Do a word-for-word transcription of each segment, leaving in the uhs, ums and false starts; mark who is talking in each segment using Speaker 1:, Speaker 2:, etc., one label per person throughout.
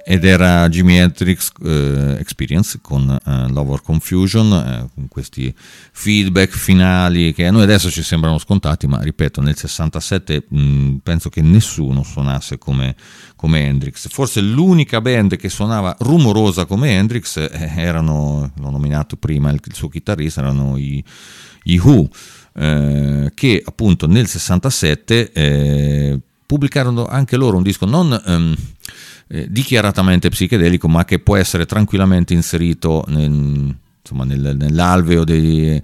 Speaker 1: ed era Jimi Hendrix eh, Experience con eh, Love or Confusion, eh, con questi feedback finali che a noi adesso ci sembrano scontati, ma ripeto, nel sessantasette mh, penso che nessuno suonasse come, come Hendrix. Forse l'unica band che suonava rumorosa come Hendrix eh, erano, l'ho nominato prima, il, il suo chitarrista, erano i, i Who, eh, che appunto nel sessantasette eh, pubblicarono anche loro un disco non um, eh, dichiaratamente psichedelico, ma che può essere tranquillamente inserito nel, insomma, nel, nell'alveo dei,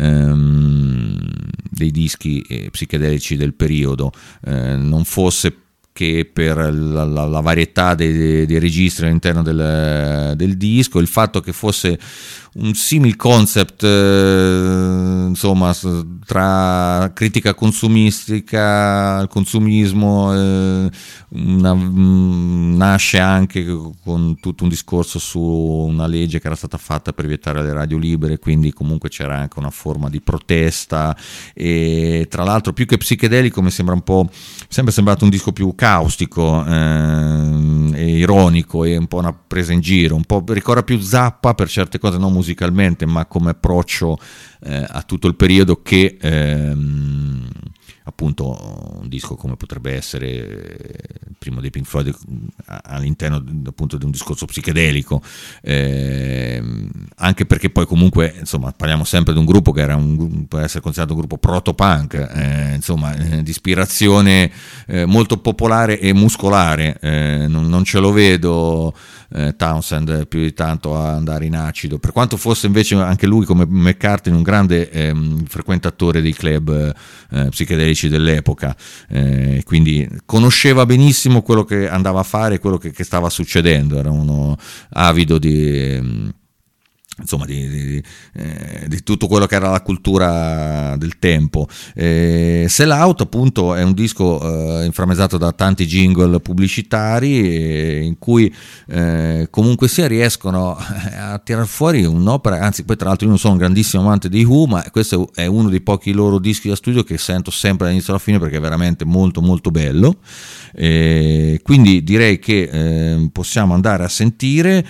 Speaker 1: um, dei dischi eh, psichedelici del periodo, eh, non fosse che per la, la, la varietà dei, dei registri all'interno del, del disco, il fatto che fosse un simil concept eh, insomma tra critica consumistica, il consumismo eh, una, mh, nasce anche con tutto un discorso su una legge che era stata fatta per vietare le radio libere, quindi comunque c'era anche una forma di protesta, e tra l'altro più che psichedelico mi sembra un po', sempre sembrato un disco più caustico eh, e ironico, e un po' una presa in giro, un po' ricorda più Zappa per certe cose, non musicalmente, ma come approccio eh, a tutto il periodo, che ehm, appunto un disco come potrebbe essere il primo dei Pink Floyd all'interno appunto di un discorso psichedelico, eh, anche perché poi comunque insomma parliamo sempre di un gruppo che era un, può essere considerato un gruppo proto-punk, eh, insomma eh, di ispirazione eh, molto popolare e muscolare, eh, non, non ce lo vedo eh, Townshend più di tanto a andare in acido, per quanto fosse invece anche lui come McCartney un grande eh, frequentatore dei club eh, psichedelici dell'epoca, eh, quindi conosceva benissimo quello che andava a fare, quello che, che stava succedendo, era uno avido di insomma di, di, eh, di tutto quello che era la cultura del tempo. eh, Sell Out appunto è un disco eh, inframmesato da tanti jingle pubblicitari, eh, in cui eh, comunque sia riescono a tirar fuori un'opera, anzi poi tra l'altro io non sono un grandissimo amante dei Who, ma questo è uno dei pochi loro dischi da studio che sento sempre dall'inizio alla fine perché è veramente molto molto bello, eh, quindi direi che eh, possiamo andare a sentire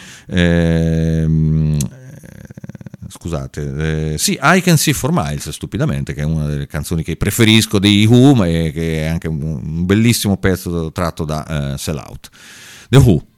Speaker 1: eh, scusate, eh, sì, I Can See For Miles, stupidamente, che è una delle canzoni che preferisco dei Who, ma è, che è anche un, un bellissimo pezzo tratto da uh, Sell Out. The Who.